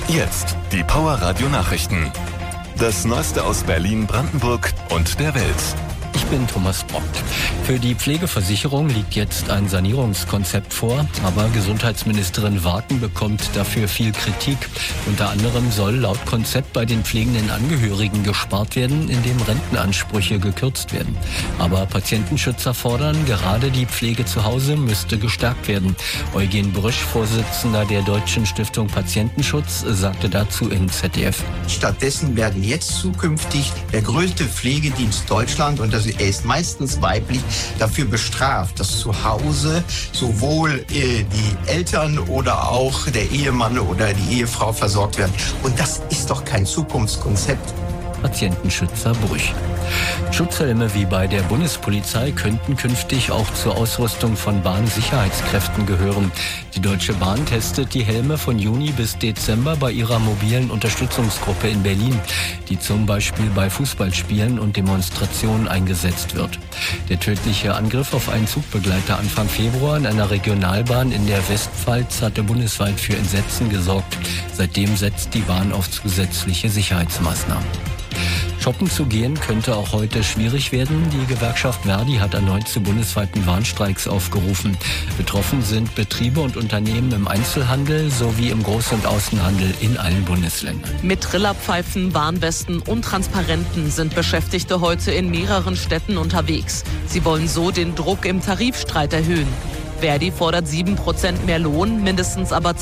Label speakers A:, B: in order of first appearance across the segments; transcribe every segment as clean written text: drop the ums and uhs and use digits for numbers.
A: Jetzt die Power Radio Nachrichten. Das Neueste aus Berlin, Brandenburg und der Welt.
B: Ich bin Thomas Brock. Für die Pflegeversicherung liegt jetzt ein Sanierungskonzept vor, aber Gesundheitsministerin Warken bekommt dafür viel Kritik. Unter anderem soll laut Konzept bei den pflegenden Angehörigen gespart werden, indem Rentenansprüche gekürzt werden. Aber Patientenschützer fordern, gerade die Pflege zu Hause müsste gestärkt werden. Eugen Brüsch, Vorsitzender der Deutschen Stiftung Patientenschutz, sagte dazu in ZDF.
C: Stattdessen werden jetzt zukünftig der größte Pflegedienst Deutschland, und er ist meistens weiblich, dafür bestraft, dass zu Hause sowohl die Eltern oder auch der Ehemann oder die Ehefrau versorgt werden. Und das ist doch kein Zukunftskonzept.
B: Patientenschützer Brüch. Schutzhelme wie bei der Bundespolizei könnten künftig auch zur Ausrüstung von Bahnsicherheitskräften gehören. Die Deutsche Bahn testet die Helme von Juni bis Dezember bei ihrer mobilen Unterstützungsgruppe in Berlin, die zum Beispiel bei Fußballspielen und Demonstrationen eingesetzt wird. Der tödliche Angriff auf einen Zugbegleiter Anfang Februar in einer Regionalbahn in der Westpfalz hatte bundesweit für Entsetzen gesorgt. Seitdem setzt die Bahn auf zusätzliche Sicherheitsmaßnahmen. Shoppen zu gehen könnte auch heute schwierig werden. Die Gewerkschaft Verdi hat erneut zu bundesweiten Warnstreiks aufgerufen. Betroffen sind Betriebe und Unternehmen im Einzelhandel sowie im Groß- und Außenhandel in allen Bundesländern.
D: Mit Trillerpfeifen, Warnwesten und Transparenten sind Beschäftigte heute in mehreren Städten unterwegs. Sie wollen so den Druck im Tarifstreit erhöhen. Verdi fordert 7% mehr Lohn, mindestens aber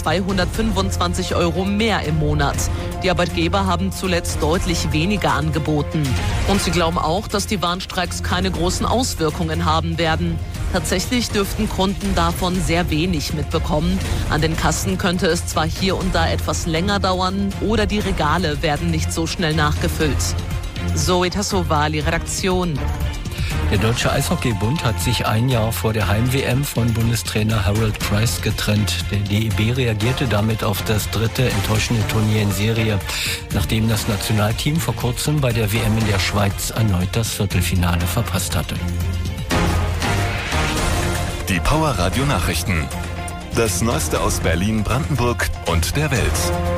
D: 225 € mehr im Monat. Die Arbeitgeber haben zuletzt deutlich weniger angeboten. Und sie glauben auch, dass die Warnstreiks keine großen Auswirkungen haben werden. Tatsächlich dürften Kunden davon sehr wenig mitbekommen. An den Kassen könnte es zwar hier und da etwas länger dauern oder die Regale werden nicht so schnell nachgefüllt. Zoe Tassovali, Redaktion.
B: Der Deutsche Eishockeybund hat sich ein Jahr vor der Heim-WM von Bundestrainer Harold Price getrennt. Der DEB reagierte damit auf das dritte enttäuschende Turnier in Serie, nachdem das Nationalteam vor kurzem bei der WM in der Schweiz erneut das Viertelfinale verpasst hatte.
A: Die Power Radio Nachrichten. Das Neueste aus Berlin, Brandenburg und der Welt.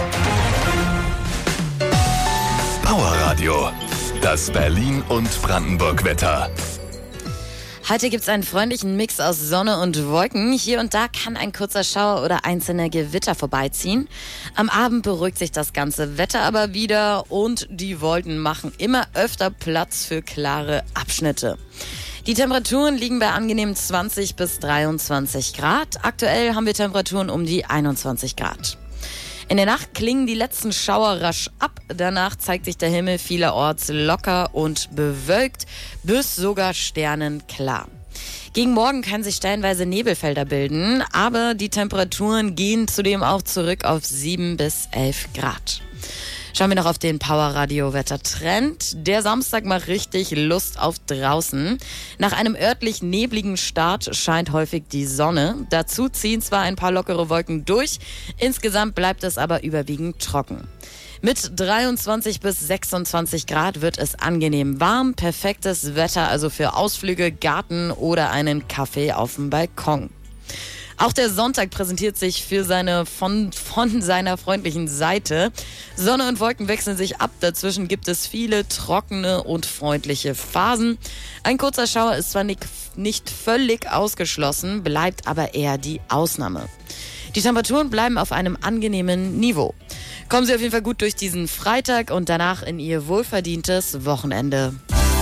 A: Power Radio. Das Berlin- und Brandenburg-Wetter.
E: Heute gibt es einen freundlichen Mix aus Sonne und Wolken. Hier und da kann ein kurzer Schauer oder einzelne Gewitter vorbeiziehen. Am Abend beruhigt sich das ganze Wetter aber wieder und die Wolken machen immer öfter Platz für klare Abschnitte. Die Temperaturen liegen bei angenehmen 20 bis 23 Grad. Aktuell haben wir Temperaturen um die 21 Grad. In der Nacht klingen die letzten Schauer rasch ab. Danach zeigt sich der Himmel vielerorts locker und bewölkt, bis sogar sternenklar. Gegen Morgen können sich stellenweise Nebelfelder bilden, aber die Temperaturen gehen zudem auch zurück auf 7 bis 11 Grad. Schauen wir noch auf den Power-Radio-Wettertrend. Der Samstag macht richtig Lust auf draußen. Nach einem örtlich nebligen Start scheint häufig die Sonne. Dazu ziehen zwar ein paar lockere Wolken durch, insgesamt bleibt es aber überwiegend trocken. Mit 23 bis 26 Grad wird es angenehm warm. Perfektes Wetter also für Ausflüge, Garten oder einen Kaffee auf dem Balkon. Auch der Sonntag präsentiert sich für von seiner freundlichen Seite. Sonne und Wolken wechseln sich ab. Dazwischen gibt es viele trockene und freundliche Phasen. Ein kurzer Schauer ist zwar nicht völlig ausgeschlossen, bleibt aber eher die Ausnahme. Die Temperaturen bleiben auf einem angenehmen Niveau. Kommen Sie auf jeden Fall gut durch diesen Freitag und danach in Ihr wohlverdientes Wochenende.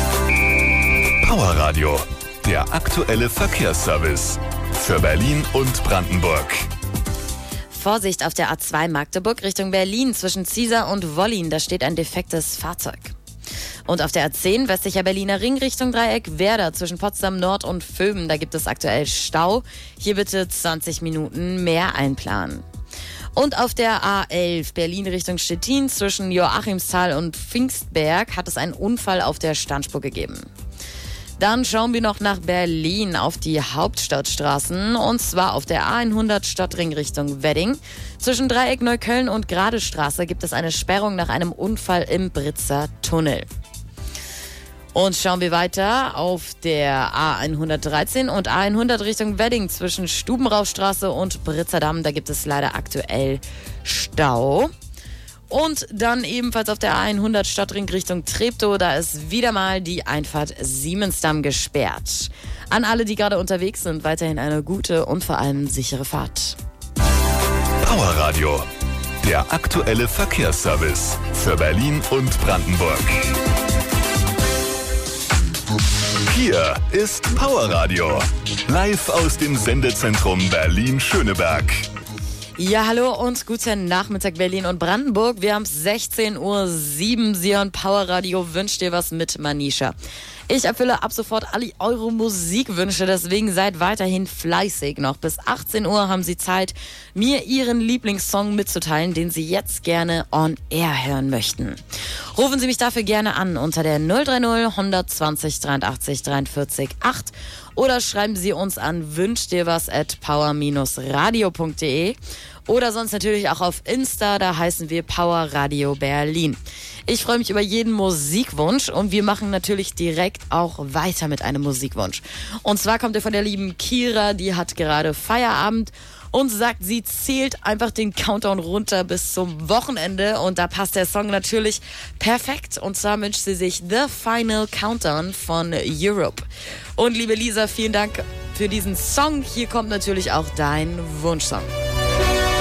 A: Power Radio, der aktuelle Verkehrsservice. Für Berlin und Brandenburg.
E: Vorsicht auf der A2 Magdeburg Richtung Berlin zwischen Ziesar und Wollin. Da steht ein defektes Fahrzeug. Und auf der A10 westlicher Berliner Ring Richtung Dreieck Werder zwischen Potsdam Nord und Vöben. Da gibt es aktuell Stau. Hier bitte 20 Minuten mehr einplanen. Und auf der A11 Berlin Richtung Stettin zwischen Joachimsthal und Pfingstberg hat es einen Unfall auf der Standspur gegeben. Dann schauen wir noch nach Berlin auf die Hauptstadtstraßen und zwar auf der A100 Stadtring Richtung Wedding. Zwischen Dreieck Neukölln und Gradestraße gibt es eine Sperrung nach einem Unfall im Britzer Tunnel. Und schauen wir weiter auf der A113 und A100 Richtung Wedding zwischen Stubenrauchstraße und Britzer Damm. Da gibt es leider aktuell Stau. Und dann ebenfalls auf der A100 Stadtring Richtung Treptow, da ist wieder mal die Einfahrt Siemensdamm gesperrt. An alle, die gerade unterwegs sind, weiterhin eine gute und vor allem sichere Fahrt.
A: Powerradio, der aktuelle Verkehrsservice für Berlin und Brandenburg. Hier ist Powerradio, live aus dem Sendezentrum Berlin-Schöneberg.
E: Ja, hallo und guten Nachmittag Berlin und Brandenburg. Wir haben 16:07 Uhr. Sie hören Powerradio, wünscht dir was mit Manisha. Ich erfülle ab sofort alle eure Musikwünsche, deswegen seid weiterhin fleißig. Noch bis 18 Uhr haben Sie Zeit, mir Ihren Lieblingssong mitzuteilen, den Sie jetzt gerne on air hören möchten. Rufen Sie mich dafür gerne an unter der 030 120 83 43 8 oder schreiben Sie uns an wünschdirwas@power-radio.de oder sonst natürlich auch auf Insta, da heißen wir Power Radio Berlin. Ich freue mich über jeden Musikwunsch und wir machen natürlich direkt auch weiter mit einem Musikwunsch. Und zwar kommt er von der lieben Kira, die hat gerade Feierabend und sagt, sie zählt einfach den Countdown runter bis zum Wochenende und da passt der Song natürlich perfekt. Und zwar wünscht sie sich The Final Countdown von Europe. Und liebe Lisa, vielen Dank für diesen Song. Hier kommt natürlich auch dein Wunschsong.